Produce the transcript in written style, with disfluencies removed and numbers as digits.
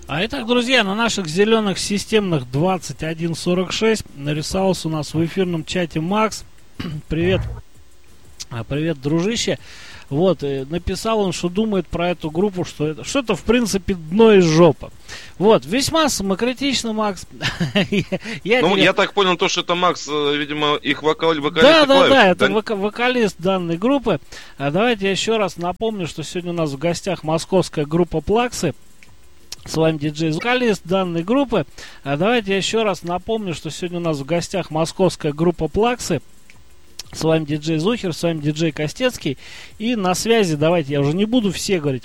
Итак, друзья, на наших зеленых системных 2146 нарисовался у нас в эфирном чате Макс. Привет. Привет, дружище. Вот, написал он, что думает про эту группу, что это в принципе дно и жопа. Вот, весьма самокритично, Макс. Я так понял, что это Макс, видимо, их вокалист. Да, это вокалист данной группы. Давайте я еще раз напомню, что сегодня у нас в гостях московская группа Плаксы. С вами диджей, вокалист данной группы. Давайте я еще раз напомню, что сегодня у нас в гостях московская группа Плаксы. С вами диджей Зухер, с вами диджей Костецкий. И на связи, давайте, я уже не буду все говорить,